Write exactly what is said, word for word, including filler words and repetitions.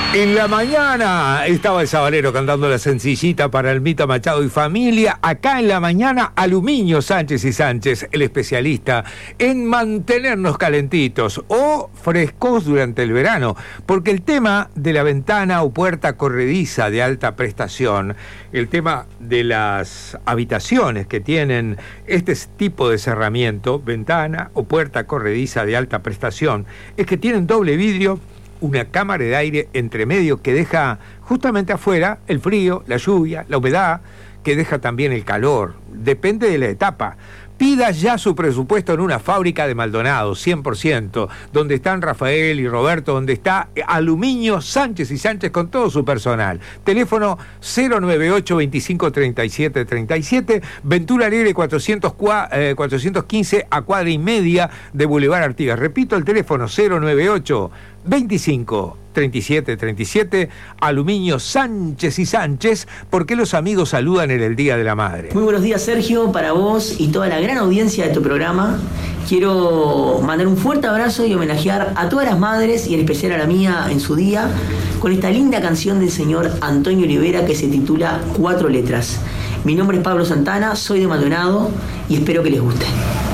En la mañana estaba el Sabalero cantando la sencillita para el Mita Machado y familia. Acá en la mañana, Aluminio Sánchez y Sánchez, el especialista en mantenernos calentitos o frescos durante el verano. Porque el tema de la ventana o puerta corrediza de alta prestación, el tema de las habitaciones que tienen este tipo de cerramiento, ventana o puerta corrediza de alta prestación, es que tienen doble vidrio, una cámara de aire entre medio que deja justamente afuera el frío, la lluvia, la humedad, que deja también el calor. Depende de la etapa. Pida ya su presupuesto en una fábrica de Maldonado, cien por ciento, donde están Rafael y Roberto, donde está Aluminio Sánchez y Sánchez con todo su personal. Teléfono cero nueve ocho, veinticinco, treinta y siete, treinta y siete, Ventura Libre cuatrocientos quince a cuadra y media de Boulevard Artigas. Repito el teléfono cero nueve ocho, veinticinco, treinta y siete, treinta y siete, Aluminio Sánchez y Sánchez, porque los amigos saludan en el Día de la Madre. Muy buenos días, Sergio, para vos y toda la gran audiencia de tu programa. Quiero mandar un fuerte abrazo y homenajear a todas las madres y en especial a la mía en su día con esta linda canción del señor Antonio Olivera que se titula Cuatro Letras. Mi nombre es Pablo Santana, soy de Maldonado y espero que les guste.